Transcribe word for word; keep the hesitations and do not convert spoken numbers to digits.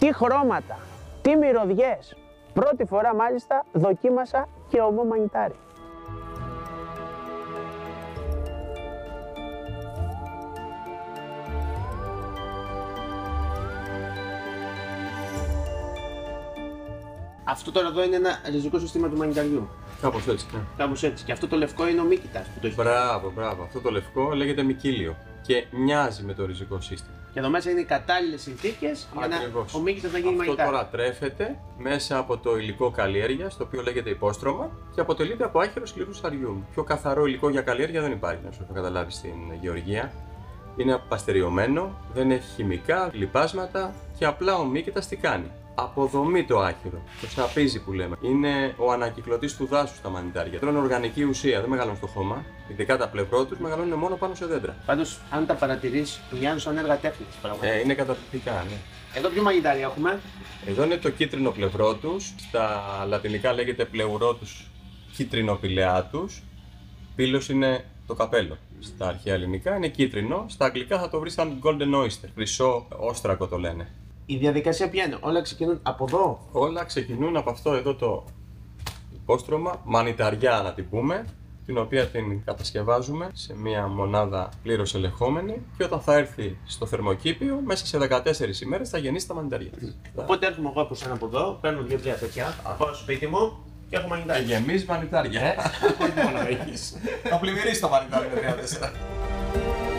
τι χρώματα, τι μυρωδιές. Πρώτη φορά μάλιστα δοκίμασα και ομό μανιτάρι. Αυτό τώρα εδώ είναι ένα ριζικό σύστημα του μανιταριού. Κάπως έτσι, ναι. Κάπως έτσι. Και αυτό το λευκό είναι ο μύκητας που το έχει. Μπράβο, μπράβο. Αυτό το λευκό λέγεται μικύλιο και μοιάζει με το ριζικό σύστημα. Και εδώ μέσα είναι οι κατάλληλες συνθήκες για να ο μύκητας να γίνει αυτό μανιτάρι. τώρα τρέφεται μέσα από το υλικό καλλιέργειας, το οποίο λέγεται υπόστρωμα και αποτελείται από άχυρο σκληρού σαριού. Πιο καθαρό υλικό για καλλιέργεια δεν υπάρχει, να σου έχω καταλάβει, στην γεωργία. Είναι παστεριωμένο, δεν έχει χημικά, λιπάσματα και απλά ο μύκητας τι κάνει. Αποδομεί το άχυρο, το σαπίζει που λέμε. Είναι ο ανακυκλωτής του δάσους τα μανιτάρια. Τρώνε οργανική ουσία, δεν μεγαλώνουν στο χώμα. Ειδικά τα πλευρό τους μεγαλώνουν μόνο πάνω σε δέντρα. Πάντως, αν τα παρατηρείς, μοιάζουν σαν έργα τέχνης. Ε, είναι καταπληκτικά, ναι. Εδώ ποιο μανιτάρι έχουμε? Εδώ είναι το κίτρινο πλευρό τους. Στα λατινικά λέγεται πλεουρό τους κίτρινο-πηλαιά τους. Πύλος είναι το καπέλο. Στα αρχαία ελληνικά είναι κίτρινο. Στα αγγλικά θα το βρεις σαν golden oyster. Χρυσό όστρακο το λένε. Η διαδικασία ποια είναι? Όλα ξεκινούν από εδώ. Όλα ξεκινούν από αυτό εδώ το υπόστρωμα, μανιταριά να την πούμε, την οποία την κατασκευάζουμε σε μια μονάδα πλήρως ελεγχόμενη και όταν θα έρθει στο θερμοκήπιο, μέσα σε δεκατέσσερις ημέρες θα γεννήσει τα μανιταριά. Οπότε έρχομαι εγώ από σένα από εδώ, παίρνω δύο-τρία τέτοια, πάω στο σπίτι μου και έχω μανιτάρι. Και γεμίζεις μανιτάρια. Όχι μόνο έχεις. Θα πλημμυρίσει το μανιτάρι με τρία τέσσερα.